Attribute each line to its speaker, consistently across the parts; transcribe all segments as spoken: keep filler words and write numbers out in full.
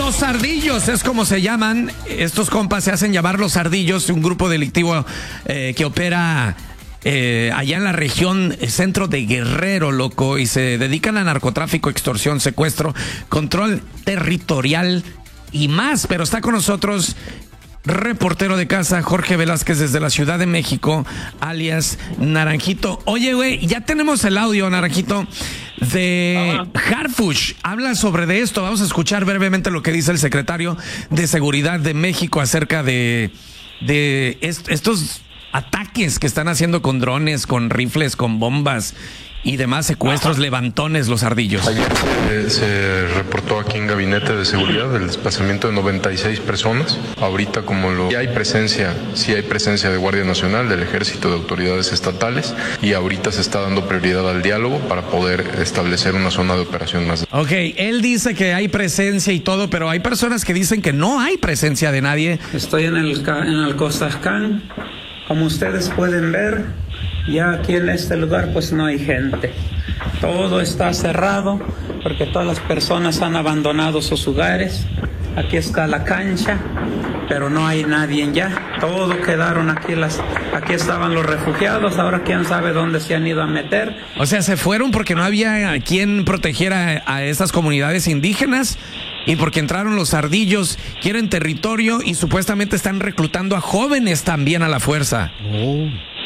Speaker 1: Los Ardillos es como se llaman. Estos compas se hacen llamar Los Ardillos, un grupo delictivo eh, que opera eh, allá en la región centro de Guerrero, loco, y se dedican a narcotráfico, extorsión, secuestro, control territorial y más. Pero está con nosotros reportero de casa Jorge Velázquez desde la Ciudad de México, alias Naranjito. Oye, güey, ya tenemos el audio, Naranjito, de Harfuch. Habla sobre de esto. Vamos a escuchar brevemente lo que dice el secretario de Seguridad de México acerca de, de est estos ataques que están haciendo con drones, con rifles, con bombas y demás secuestros, Ajá. levantones, los ardillos.
Speaker 2: Ayer se, se reportó aquí en Gabinete de Seguridad el desplazamiento de noventa y seis personas. Ahorita, como lo... Sí hay presencia, sí hay presencia de Guardia Nacional, del Ejército, de autoridades estatales, y ahorita se está dando prioridad al diálogo para poder establecer una zona de operación más.
Speaker 1: Ok, él dice que hay presencia y todo, pero hay personas que dicen que no hay presencia de nadie.
Speaker 3: Estoy en el, en el Costascán, como ustedes pueden ver. Ya aquí en este lugar pues no hay gente, todo está cerrado porque todas las personas han abandonado sus hogares. Aquí está la cancha, pero no hay nadie ya, todos quedaron aquí, las, aquí estaban los refugiados, ahora quién sabe dónde se han ido a meter.
Speaker 1: O sea, se fueron porque no había quien protegiera a esas comunidades indígenas y porque entraron los ardillos, quieren territorio y supuestamente están reclutando a jóvenes también a la fuerza. Oh.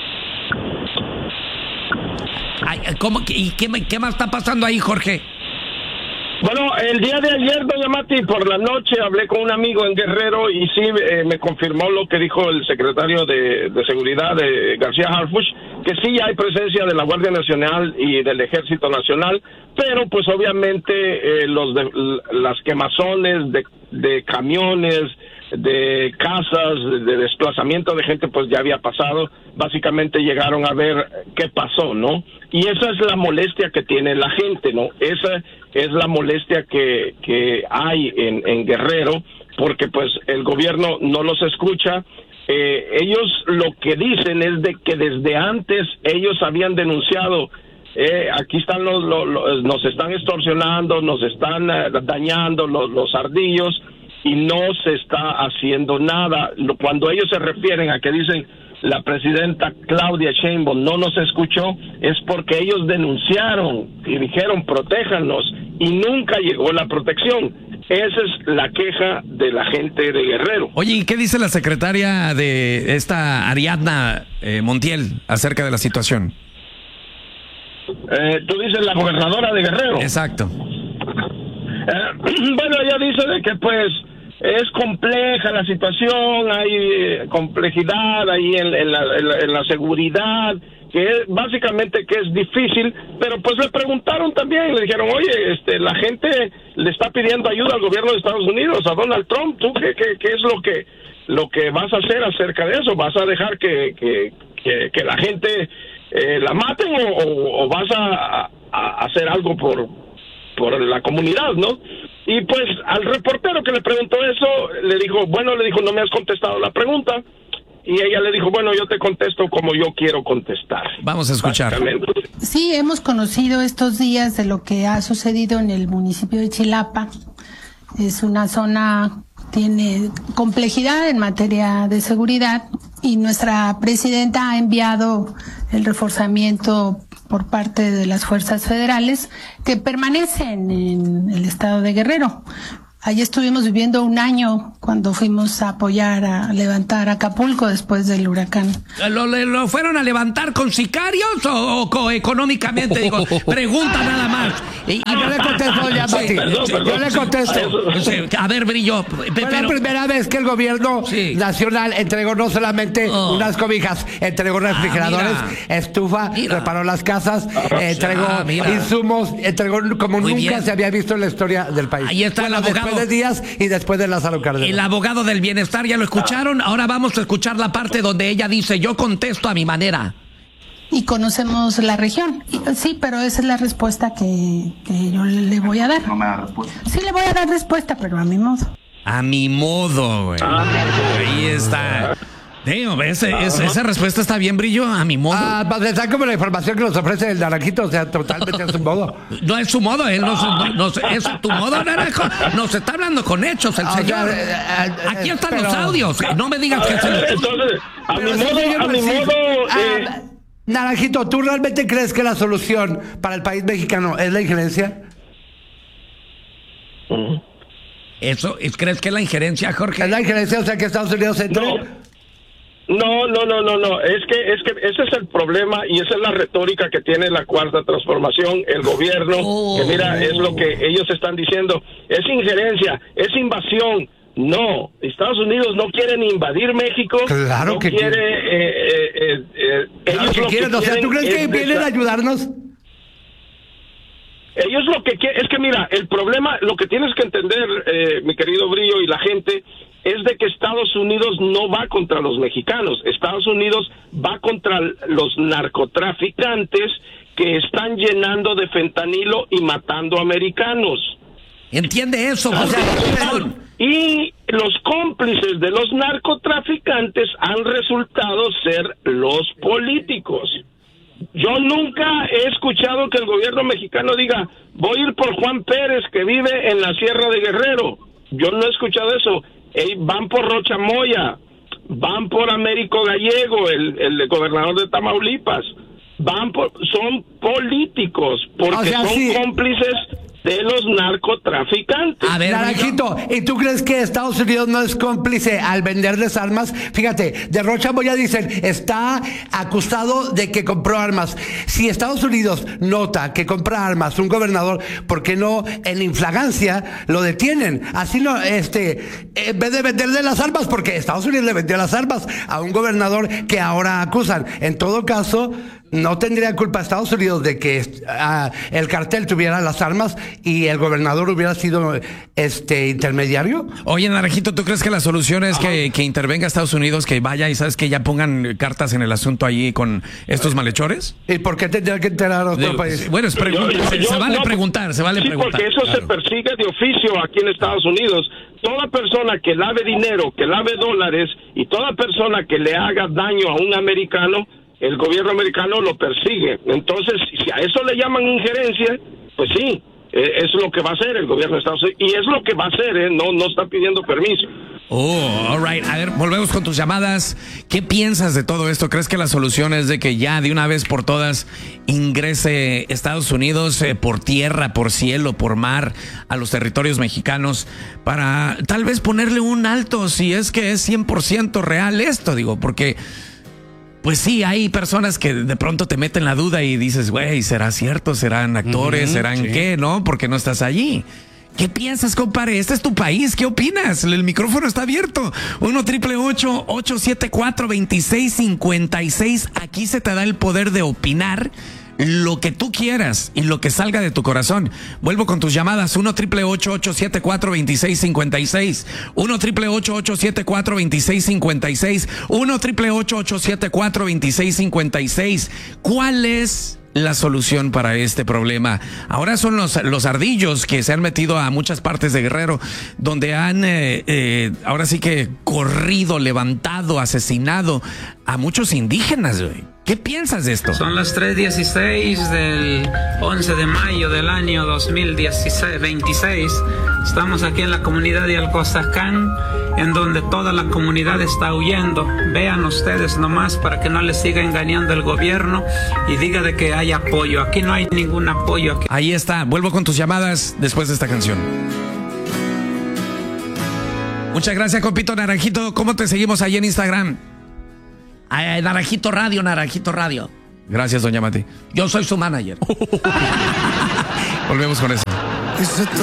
Speaker 1: ¿Cómo? ¿Y qué, qué más está pasando ahí, Jorge?
Speaker 4: Bueno, el día de ayer, doña Mati, por la noche hablé con un amigo en Guerrero y sí eh, me confirmó lo que dijo el secretario de, de Seguridad de García Harfuch, que sí hay presencia de la Guardia Nacional y del Ejército Nacional, pero pues obviamente eh, los de, las quemazones de, de camiones, de casas, de desplazamiento de gente, pues ya había pasado. Básicamente llegaron a ver qué pasó, ¿no? Y esa es la molestia que tiene la gente, ¿no? Esa es la molestia que, que hay en, en Guerrero, porque pues el gobierno no los escucha. Eh, ellos lo que dicen es de que desde antes ellos habían denunciado, eh, aquí están los, los, los, nos están extorsionando, nos están uh, dañando los, los ardillos, y no se está haciendo nada. Cuando ellos se refieren a que dicen la presidenta Claudia Sheinbaum no nos escuchó, es porque ellos denunciaron y dijeron protéjanos y nunca llegó la protección. Esa es la queja de la gente de Guerrero.
Speaker 1: Oye, ¿y qué dice la secretaria de esta Ariadna eh, Montiel acerca de la situación?
Speaker 4: Eh, Tú dices la gobernadora de Guerrero.
Speaker 1: Exacto.
Speaker 4: Eh, bueno, ella dice de que pues es compleja la situación, hay eh, complejidad ahí en, en, la, en, la, en la seguridad, que es, básicamente que es difícil, pero pues le preguntaron también, le dijeron, oye, este, la gente le está pidiendo ayuda al gobierno de Estados Unidos, a Donald Trump, ¿tú qué, qué, qué es lo que lo que vas a hacer acerca de eso? ¿Vas a dejar que, que, que, que la gente eh, la maten o, o, o vas a, a hacer algo por, por la comunidad, ¿no? Y pues al reportero que le preguntó eso, le dijo, bueno, le dijo, no me has contestado la pregunta. Y ella le dijo, bueno, yo te contesto como yo quiero contestar.
Speaker 1: Vamos a escuchar.
Speaker 5: Sí, hemos conocido estos días de lo que ha sucedido en el municipio de Chilapa. Es una zona, tiene complejidad en materia de seguridad y nuestra presidenta ha enviado el reforzamiento por parte de las fuerzas federales que permanecen en el estado de Guerrero. Allí estuvimos viviendo un año cuando fuimos a apoyar, a levantar Acapulco después del huracán.
Speaker 1: ¿Lo, lo fueron a levantar con sicarios o, o, o económicamente? Digo, pregunta nada más. Y, y
Speaker 6: yo le contesto, ya, Mati. Sí, perdón, perdón, yo le contesto.
Speaker 1: A ver, Brillo.
Speaker 6: Fue pero, la primera vez que el gobierno sí. nacional entregó no solamente oh. unas cobijas, entregó refrigeradores, ah, estufa, mira. reparó las casas, ah, entregó ah, insumos, entregó como Muy nunca bien. se había visto en la historia del país.
Speaker 1: Ahí está bueno, el abogado.
Speaker 6: De Díaz y después de Lázaro Cárdenas.
Speaker 1: El abogado del bienestar, ya lo escucharon. Ahora vamos a escuchar la parte donde ella dice, yo contesto a mi manera.
Speaker 5: Y conocemos la región. Sí, pero esa es la respuesta que, que yo le voy a dar.
Speaker 7: No me da respuesta.
Speaker 5: Sí, le voy a dar respuesta, pero a mi modo.
Speaker 1: A mi modo, güey. Ahí está. Damn, ese, ese, esa respuesta está bien, Brillo, a mi modo.
Speaker 6: Ah, pues está como la información que nos ofrece el Naranjito, o sea, totalmente a su modo.
Speaker 1: No es su modo, él no, no, no es tu modo, Naranjo. Nos está hablando con hechos el señor. Aquí están pero, los audios. No me digas que...
Speaker 4: Entonces, a mi modo, a mi modo... Eh,
Speaker 6: ah, Naranjito, ¿tú realmente crees que la solución para el país mexicano es la injerencia?
Speaker 1: ¿Eso? ¿Crees que es la injerencia, Jorge?
Speaker 6: ¿Es la injerencia, o sea, que Estados Unidos entre?
Speaker 4: No. No, no, no, no, no. Es que, es que ese es el problema y esa es la retórica que tiene la Cuarta Transformación, el gobierno, oh. que mira, es lo que ellos están diciendo. Es injerencia, es invasión. No, Estados Unidos no quiere ni invadir México.
Speaker 6: Claro
Speaker 4: no
Speaker 6: que
Speaker 4: quiere. Eh, eh, eh, eh,
Speaker 6: claro
Speaker 4: ellos
Speaker 6: que
Speaker 4: lo
Speaker 6: quieren.
Speaker 4: que
Speaker 6: O sea, ¿tú crees que vienen a ayudarnos?
Speaker 4: Ellos lo que quieren es que, mira, el problema, lo que tienes que entender, eh, mi querido Brillo y la gente, es de que Estados Unidos no va contra los mexicanos. Estados Unidos va contra los narcotraficantes que están llenando de fentanilo y matando americanos.
Speaker 1: ¿Entiende eso? O sea,
Speaker 4: y los cómplices de los narcotraficantes han resultado ser los políticos. Yo nunca he escuchado que el gobierno mexicano diga, voy a ir por Juan Pérez, que vive en la Sierra de Guerrero. Yo no he escuchado eso. Ey, van por Rocha Moya, van por Américo Gallego, el, el gobernador de Tamaulipas. Van por, son políticos, porque o sea, son sí. cómplices de los narcotraficantes.
Speaker 6: A ver, Naranjito, ¿y tú crees que Estados Unidos no es cómplice al venderles armas? Fíjate, de Rocha Moya dicen, está acusado de que compró armas. Si Estados Unidos nota que compra armas un gobernador, ¿por qué no en infragancia lo detienen? Así no, este, en vez de venderle las armas, porque Estados Unidos le vendió las armas a un gobernador que ahora acusan. En todo caso, no tendría culpa Estados Unidos de que uh, el cartel tuviera las armas y el gobernador hubiera sido este intermediario.
Speaker 1: Oye, Naranjito, ¿tú crees que la solución es que, que intervenga Estados Unidos, que vaya y sabes que ya pongan cartas en el asunto allí con estos malhechores?
Speaker 6: ¿Y por qué tendría que enterar a otro
Speaker 1: de,
Speaker 6: país?
Speaker 1: Bueno, es pregunta, yo, yo,
Speaker 4: se,
Speaker 1: yo,
Speaker 4: se
Speaker 1: vale
Speaker 4: no,
Speaker 1: preguntar, se vale
Speaker 4: sí,
Speaker 1: preguntar.
Speaker 4: Porque eso claro. se persigue de oficio aquí en Estados Unidos. Toda persona que lave dinero, que lave dólares y toda persona que le haga daño a un americano, el gobierno americano lo persigue. Entonces, si a eso le llaman injerencia, pues sí, eh, es lo que va a hacer el gobierno de Estados Unidos. Y es lo que va a hacer, ¿eh? No, no está pidiendo permiso.
Speaker 1: Oh, all right. A ver, volvemos con tus llamadas. ¿Qué piensas de todo esto? ¿Crees que la solución es de que ya de una vez por todas ingrese Estados Unidos eh, por tierra, por cielo, por mar a los territorios mexicanos para tal vez ponerle un alto si es que es cien por ciento real esto? Digo, porque... Pues sí, hay personas que de pronto te meten la duda y dices, güey, ¿será cierto? ¿Serán actores? Uh-huh, ¿Serán sí. qué? ¿No? Porque no estás allí. ¿Qué piensas, compadre? Este es tu país. ¿Qué opinas? El micrófono está abierto. uno triple ocho, ocho siete cuatro, dos seis cinco seis. Aquí se te da el poder de opinar lo que tú quieras y lo que salga de tu corazón. Vuelvo con tus llamadas. uno triple ocho, ocho siete cuatro, dos seis cinco seis. uno triple ocho, ocho siete cuatro, dos seis cinco seis. uno triple ocho, ocho siete cuatro, dos seis cinco seis. ¿Cuál es la solución para este problema? Ahora son los, los ardillos que se han metido a muchas partes de Guerrero, donde han eh, eh, ahora sí que corrido, levantado, asesinado a muchos indígenas, güey. ¿Qué piensas de esto?
Speaker 3: Son las tres dieciséis del once de mayo del año dos mil veintiséis. Estamos aquí en la comunidad de Alcozajcán, en donde toda la comunidad está huyendo. Vean ustedes nomás para que no les siga engañando el gobierno y diga de que hay apoyo. Aquí no hay ningún apoyo. Aquí.
Speaker 1: Ahí está. Vuelvo con tus llamadas después de esta canción. Muchas gracias, compito Naranjito. ¿Cómo te seguimos ahí en Instagram? Ay, Naranjito Radio, Naranjito Radio. Gracias, doña Mati. Yo soy su manager. Volvemos con eso.